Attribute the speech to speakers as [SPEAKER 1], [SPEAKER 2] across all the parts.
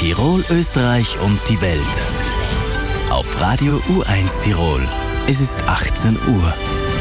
[SPEAKER 1] Tirol, Österreich und die Welt. Auf Radio U1 Tirol. Es ist 18 Uhr.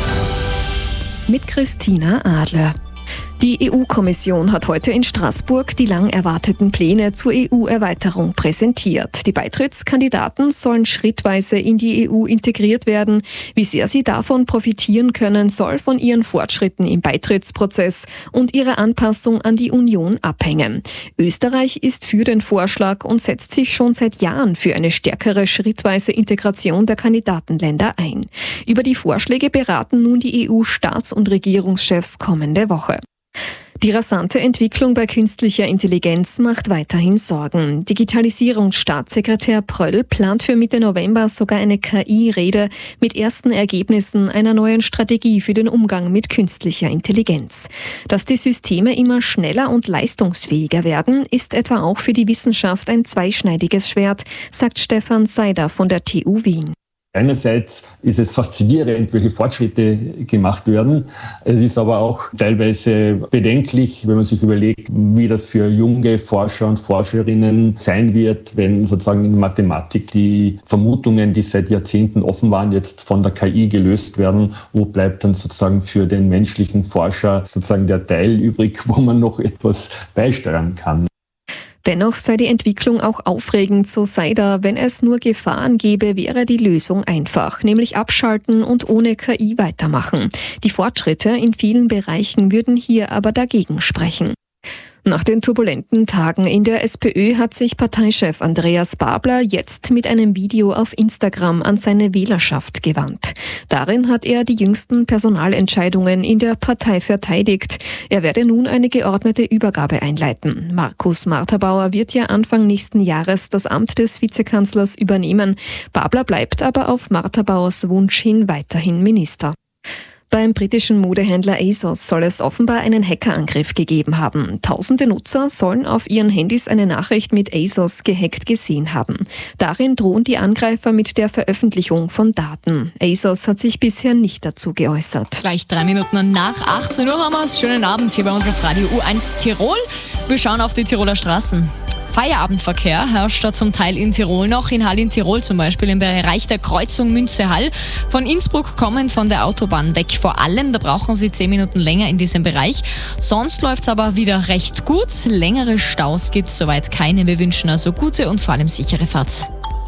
[SPEAKER 2] Mit Christina Adler. Die EU-Kommission hat heute in Straßburg die lang erwarteten Pläne zur EU-Erweiterung präsentiert. Die Beitrittskandidaten sollen schrittweise in die EU integriert werden. Wie sehr sie davon profitieren können, soll von ihren Fortschritten im Beitrittsprozess und ihrer Anpassung an die Union abhängen. Österreich ist für den Vorschlag und setzt sich schon seit Jahren für eine stärkere schrittweise Integration der Kandidatenländer ein. Über die Vorschläge beraten nun die EU-Staats- und Regierungschefs kommende Woche. Die rasante Entwicklung bei künstlicher Intelligenz macht weiterhin Sorgen. Digitalisierungsstaatssekretär Pröll plant für Mitte November sogar eine KI-Rede mit ersten Ergebnissen einer neuen Strategie für den Umgang mit künstlicher Intelligenz. Dass die Systeme immer schneller und leistungsfähiger werden, ist etwa auch für die Wissenschaft ein zweischneidiges Schwert, sagt Stefan Seider von der TU Wien.
[SPEAKER 3] Einerseits ist es faszinierend, welche Fortschritte gemacht werden. Es ist aber auch teilweise bedenklich, wenn man sich überlegt, wie das für junge Forscher und Forscherinnen sein wird, wenn sozusagen in Mathematik die Vermutungen, die seit Jahrzehnten offen waren, jetzt von der KI gelöst werden. Wo bleibt dann sozusagen für den menschlichen Forscher sozusagen der Teil übrig, wo man noch etwas beisteuern kann?
[SPEAKER 2] Dennoch sei die Entwicklung auch aufregend, so Seider. Wenn es nur Gefahren gäbe, wäre die Lösung einfach, nämlich abschalten und ohne KI weitermachen. Die Fortschritte in vielen Bereichen würden hier aber dagegen sprechen. Nach den turbulenten Tagen in der SPÖ hat sich Parteichef Andreas Babler jetzt mit einem Video auf Instagram an seine Wählerschaft gewandt. Darin hat er die jüngsten Personalentscheidungen in der Partei verteidigt. Er werde nun eine geordnete Übergabe einleiten. Markus Marterbauer wird ja Anfang nächsten Jahres das Amt des Vizekanzlers übernehmen. Babler bleibt aber auf Marterbauers Wunsch hin weiterhin Minister. Beim britischen Modehändler ASOS soll es offenbar einen Hackerangriff gegeben haben. Tausende Nutzer sollen auf ihren Handys eine Nachricht mit ASOS gehackt gesehen haben. Darin drohen die Angreifer mit der Veröffentlichung von Daten. ASOS hat sich bisher nicht dazu geäußert.
[SPEAKER 4] Gleich 3 Minuten nach 18 Uhr haben wir es. Schönen Abend hier bei uns auf Radio U1 Tirol. Wir schauen auf die Tiroler Straßen. Feierabendverkehr herrscht da zum Teil in Tirol noch. In Hall in Tirol zum Beispiel im Bereich der Kreuzung Münze-Hall. Von Innsbruck kommend von der Autobahn weg. Vor allem, da brauchen Sie 10 Minuten länger in diesem Bereich. Sonst läuft es aber wieder recht gut. Längere Staus gibt es soweit keine. Wir wünschen also gute und vor allem sichere Fahrt.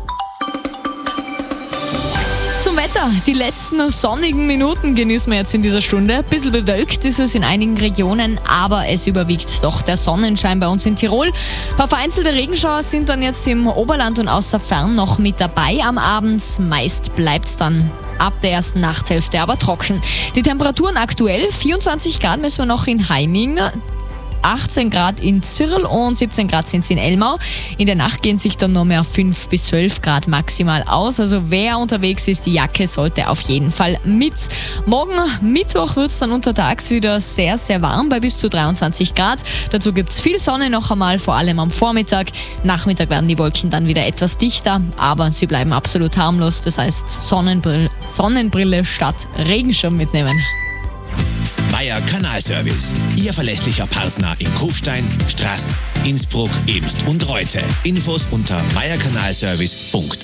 [SPEAKER 4] Zum Wetter. Die letzten sonnigen Minuten genießen wir jetzt in dieser Stunde. Ein bisschen bewölkt ist es in einigen Regionen, aber es überwiegt doch der Sonnenschein bei uns in Tirol. Ein paar vereinzelte Regenschauer sind dann jetzt im Oberland und außer Fern noch mit dabei am Abend. Meist bleibt es dann ab der ersten Nachthälfte aber trocken. Die Temperaturen aktuell 24 Grad müssen wir noch in Heiming. 18 Grad in Zirl und 17 Grad sind es in Elmau. In der Nacht gehen sich dann noch mehr 5 bis 12 Grad maximal aus. Also wer unterwegs ist, die Jacke sollte auf jeden Fall mit. Morgen Mittwoch wird es dann untertags wieder sehr, sehr warm bei bis zu 23 Grad. Dazu gibt es viel Sonne noch einmal, vor allem am Vormittag. Nachmittag werden die Wolken dann wieder etwas dichter, aber sie bleiben absolut harmlos. Das heißt Sonnenbrille statt Regenschirm mitnehmen.
[SPEAKER 5] Meier Kanalservice, Ihr verlässlicher Partner in Kufstein, Straß, Innsbruck, Eemst und Reute. Infos unter meierkanalservice.at.